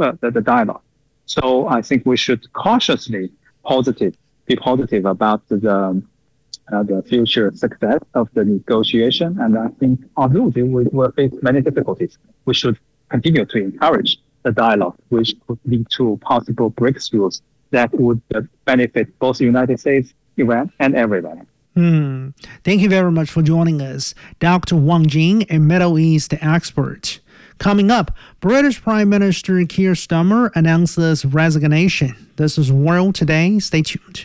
the dialogue. So I think we should cautiously be positive about the future success of the negotiation. And I think although we will face many difficulties, we should continue to encourage the dialogue, which could lead to possible breakthroughs that would benefit both the United States, Iran, and everyone. Thank you very much for joining us, Dr. Wang Jing, a Middle East expert. Coming up, British Prime Minister Keir Starmer announces resignation. This is World Today. Stay tuned.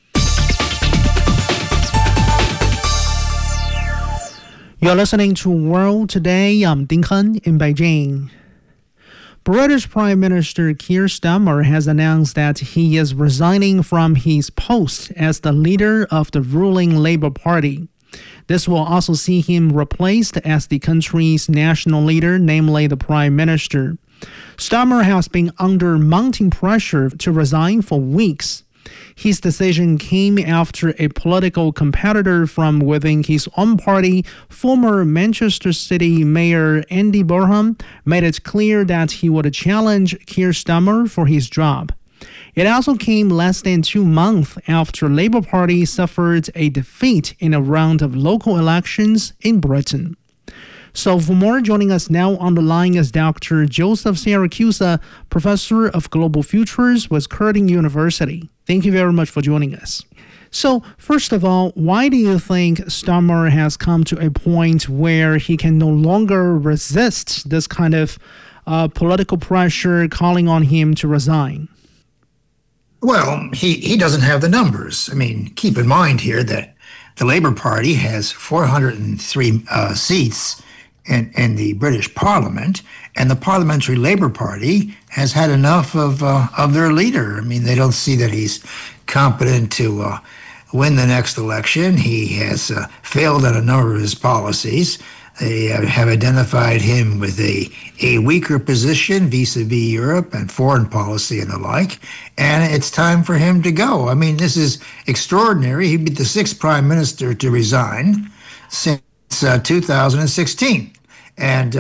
You're listening to World Today. I'm Ding Hen in Beijing. British Prime Minister Keir Starmer has announced that he is resigning from his post as the leader of the ruling Labour Party. This will also see him replaced as the country's national leader, namely the Prime Minister. Starmer has been under mounting pressure to resign for weeks. His decision came after a political competitor from within his own party, former Manchester City Mayor Andy Burnham, made it clear that he would challenge Keir Starmer for his job. It also came less than 2 months after Labour Party suffered a defeat in a round of local elections in Britain. So for more, joining us now on the line is Dr. Joseph Siracusa, Professor of Global Futures with Curtin University. Thank you very much for joining us. So first of all, why do you think Starmer has come to a point where he can no longer resist this kind of political pressure calling on him to resign? Well, he doesn't have the numbers. I mean, keep in mind here that the Labour Party has 403 seats in the British Parliament, and the Parliamentary Labour Party has had enough of their leader. I mean, they don't see that he's competent to win the next election. He has failed on a number of his policies. They have identified him with a weaker position vis-a-vis Europe and foreign policy and the like, and it's time for him to go. I mean, this is extraordinary. He'd be the 6th prime minister to resign since 2016. And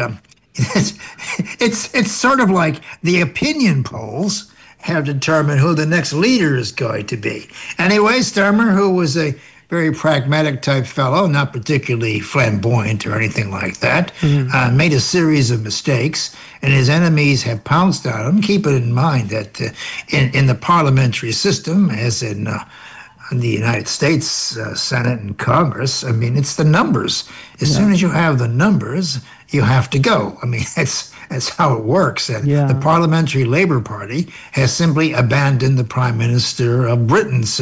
it's sort of like the opinion polls have determined who the next leader is going to be. Anyway, Starmer, who was a very pragmatic type fellow, not particularly flamboyant or anything like that, made a series of mistakes, and his enemies have pounced on him. Keep it in mind that in the parliamentary system, as in the United States Senate and Congress, I mean, it's the numbers. As soon as you have the numbers, you have to go. I mean, that's how it works. And the Parliamentary Labour Party has simply abandoned the Prime Minister of Britain.